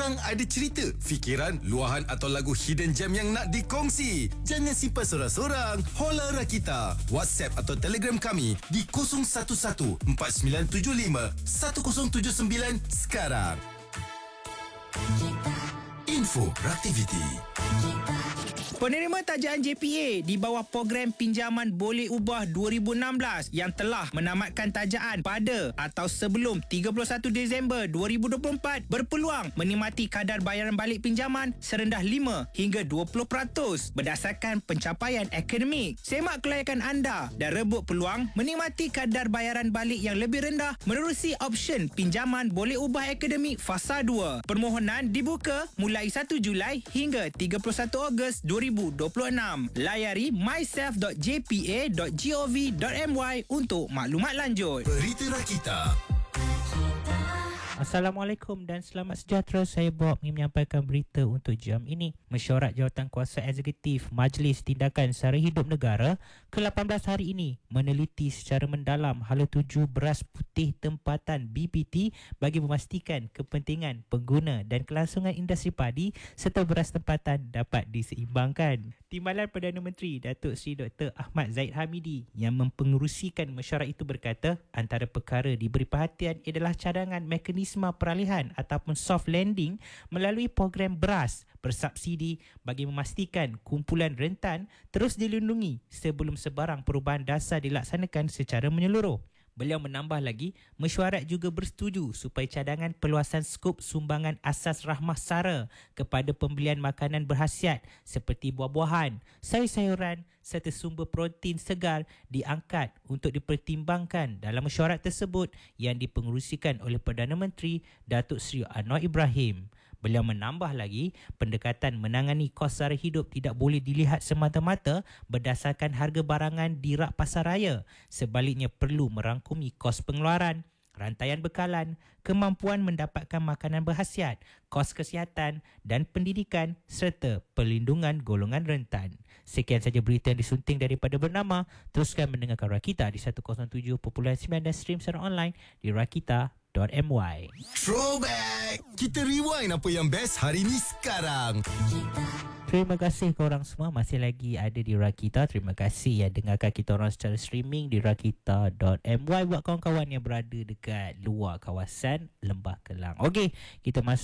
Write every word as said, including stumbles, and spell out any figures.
Korang ada cerita, fikiran, luahan atau lagu hidden gem yang nak dikongsi? Jangan simpan sorang-sorang. Hola Rakita. WhatsApp atau Telegram kami di kosong satu satu empat sembilan tujuh lima satu kosong tujuh sembilan sekarang. Info Raktiviti. Penerima tajaan J P A di bawah program pinjaman boleh ubah dua ribu enam belas yang telah menamatkan tajaan pada atau sebelum tiga puluh satu Disember dua ribu dua puluh empat berpeluang menikmati kadar bayaran balik pinjaman serendah lima hingga dua puluh peratus berdasarkan pencapaian akademik. Semak kelayakan anda dan rebut peluang menikmati kadar bayaran balik yang lebih rendah menerusi option pinjaman boleh ubah akademik fasa dua. Permohonan dibuka mulai satu Julai hingga tiga puluh satu Ogos dua ribu dua puluh enam. Layari myself dot j p a dot gov dot my untuk maklumat lanjut. Berita Rakita. Assalamualaikum dan selamat sejahtera. Saya Bob ingin menyampaikan berita untuk jam ini. Mesyuarat Jawatankuasa Eksekutif Majlis Tindakan Sara Hidup Negara ke lapan belas hari ini meneliti secara mendalam hala tuju beras putih tempatan B P T bagi memastikan kepentingan pengguna dan kelangsungan industri padi serta beras tempatan dapat diseimbangkan. Timbalan Perdana Menteri Datuk Seri Doktor Ahmad Zahid Hamidi yang mempengerusikan mesyuarat itu berkata antara perkara diberi perhatian adalah cadangan mekanisme peralihan ataupun soft landing melalui program beras bersubsidi bagi memastikan kumpulan rentan terus dilindungi sebelum sebarang perubahan dasar dilaksanakan secara menyeluruh. Beliau menambah lagi, mesyuarat juga bersetuju supaya cadangan perluasan skop sumbangan asas rahmah sara kepada pembelian makanan berkhasiat seperti buah-buahan, sayur-sayuran serta sumber protein segar diangkat untuk dipertimbangkan dalam mesyuarat tersebut yang dipengerusikan oleh Perdana Menteri Datuk Seri Anwar Ibrahim. Beliau menambah lagi, pendekatan menangani kos sara hidup tidak boleh dilihat semata-mata berdasarkan harga barangan di rak pasar raya. Sebaliknya perlu merangkumi kos pengeluaran, rantaian bekalan, kemampuan mendapatkan makanan berkhasiat, kos kesihatan dan pendidikan serta perlindungan golongan rentan. Sekian saja berita yang disunting daripada Bernama. Teruskan mendengarkan Rakita di seratus tujuh perpuluhan sembilan dan stream secara online di rakita dot my. Throwback. Kita rewind apa yang best hari ni sekarang. Terima kasih korang semua masih lagi ada di Rakita. Terima kasih yang dengarkan kita orang secara streaming di rakita dot my buat kawan-kawan yang berada dekat luar kawasan Lembah Kelang. Okey, kita masuk